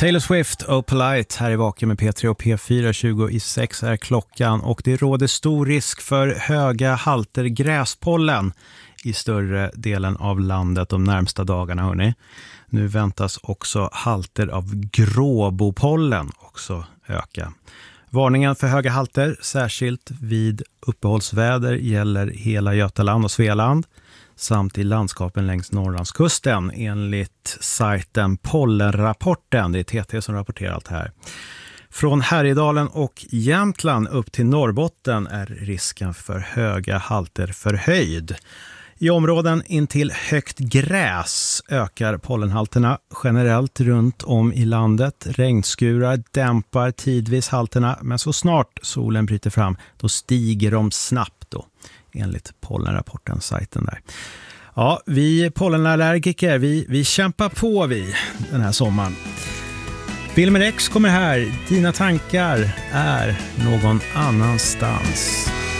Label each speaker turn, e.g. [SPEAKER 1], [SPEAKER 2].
[SPEAKER 1] Taylor Swift och Polite här i Vaken med P3 och P4. 26 är klockan och det råder stor risk för höga halter gräspollen i större delen av landet de närmsta dagarna, hörni. Nu väntas också halter av gråbopollen också öka. Varningen för höga halter, särskilt vid uppehållsväder, gäller hela Götaland och Svealand samt i landskapen längs Norrlandskusten enligt sajten Pollenrapporten. Det är TT som rapporterar allt här. Från Härjedalen och Jämtland upp till Norrbotten är risken för höga halter förhöjd. I områden intill högt gräs ökar pollenhalterna generellt runt om i landet. Regnskurar dämpar tidvis halterna, men så snart solen bryter fram då stiger de snabbt då, enligt Pollenrapporten, sajten där. Ja, vi pollenallergiker, vi kämpar på den här sommaren. Wilmer X kommer här. Dina tankar är någon annanstans.